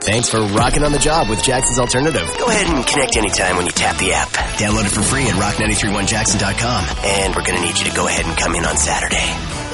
Thanks for rocking on the job with Jackson's Alternative. Go ahead and connect anytime when you tap the app. Download it for free at rock931jackson.com. And we're going to need you to go ahead and come in on Saturday.